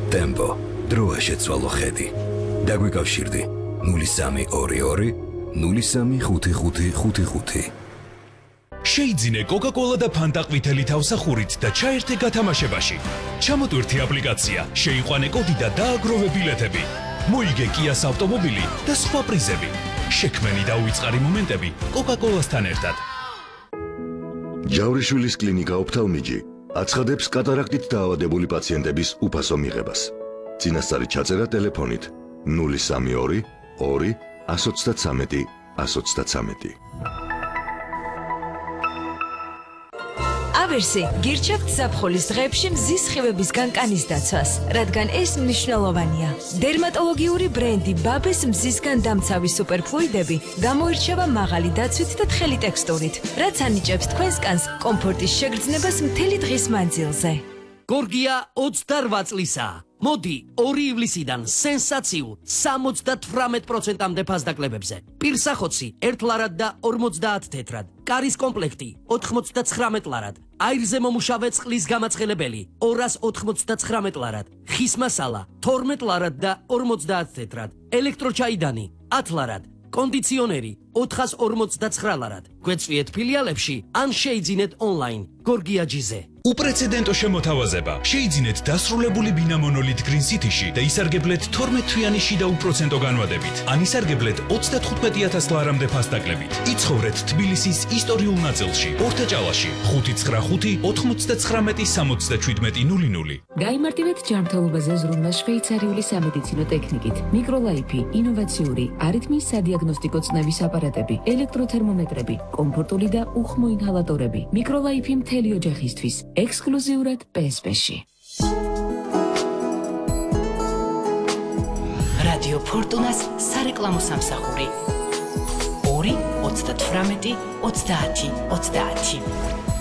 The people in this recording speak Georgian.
Tempo. დროა შეცვალო ხედი. დაგვიკავშირდი 0322 035555. შეიძინე Coca-Cola და Fanta ყვითელი თავსახურით და ჩაერთე გათამაშებაში. ჩამოტვირთი აპლიკაცია, შეიყვანე კოდი და დააგროვე ბილეთები. მოიგე Kia-ს ავტომობილი და სხვა პრიზები. შექმენი და უიწყარი მომენტები Coca-Cola-სთან ერთად. ჯავრიშვილის კლინიკა ოფთალმიჯი აცხადებს კატარაქტით დაავადებული პაციენტების უფასო მიღებას. წინასწარი ჩაწერა ტელეფონით 032 2 133 133. ავერსი გირჩევთ ზაფხულის დღეებში მზის სხივებისგან კანის დაცვას, რადგან ეს მნიშვნელოვანია. დერმატოლოგიური ბრენდი ბაბეს მზისგან დამცავი სუპერფლუიდები გამოირჩევა მაღალი დაცვით და თხელი ტექსტურით, რაც ანიჭებს თქვენს კანს კომფორტის შეგრძნებას მთელი დღის მანძილზე. გორგია 28 წლისაა. მოდი 2 ივლისიდან სენსაციულ 78%-მდე ფასდაკლებებზე. პირსახოცი 1 ლარად და 50 თეთრად. კარის კომპლექტი 99 ლარად. აირზე მომუშავე წყლის გამაცხელებელი 299 ლარად. ხის მასალა 12 ლარად და 50 თეთრად. ელექტროჩაიდანი 10 ლარად. კონდიციონერი 459 ლარად. გვეწვიეთ ფილიალებში ან შეიძინეთ ონლაინ გორგიაჯიზე. უპრეცედენტო შემოთავაზება. შეიძინეთ დასრულებული ბინა მონოლით Green City-ში და ისარგებლეთ 12 თვიანი შიდა უპროცენტო განვადებით. ან ისარგებლეთ 35,000 ლარამდე ფასდაკლებით. იცხოვრეთ თბილისის ისტორიულ ნაწილში, ორთაჭალაში, 595 99 67 00. გაიმარტივეთ ჯანმრთელობაზე ზრუნვა შვეიცარიული სამედიცინო ტექნიკით. მიკროლაიფი, ინოვაციური, არითმიის სადიაგნოსტიკო წნევის აპარატები, ელექტროთერმომეტრები, კომფორტული და უხმო ინჰალატორები. მიკროლაიფი მთელი ოჯახისთვის. ექსკლუზიურად PSP-ში. რადიო ფორტუნას სარეკლამო სამსახური 2 38 30 30.